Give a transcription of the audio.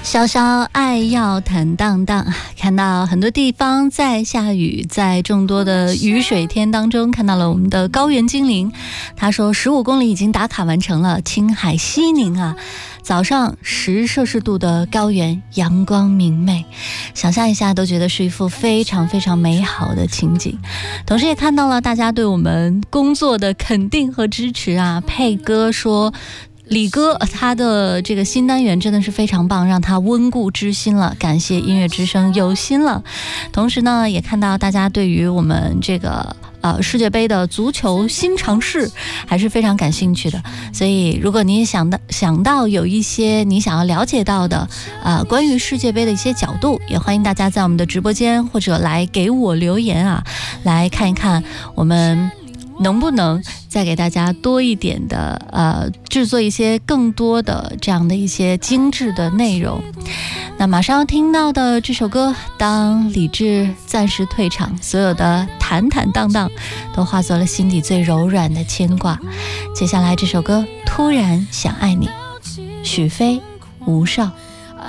潇潇爱要坦荡荡，看到很多地方在下雨，在众多的雨水天当中看到了我们的高原精灵。他说15公里已经打卡完成了，青海西宁啊，早上10摄氏度的高原，阳光明媚，想象一下都觉得是一幅非常非常美好的情景。同时也看到了大家对我们工作的肯定和支持啊。佩哥说李哥他的这个新单元真的是非常棒，让他温故知新了，感谢音乐之声有心了。同时呢也看到大家对于我们这个世界杯的足球新尝试还是非常感兴趣的，所以如果你也想到有一些你想要了解到的关于世界杯的一些角度，也欢迎大家在我们的直播间或者来给我留言啊，来看一看我们能不能再给大家多一点的制作一些更多的这样的一些精致的内容。那马上要听到的这首歌，当李志暂时退场，所有的坦坦荡荡都化作了心底最柔软的牵挂。接下来这首歌突然想爱你，许飞、吴少。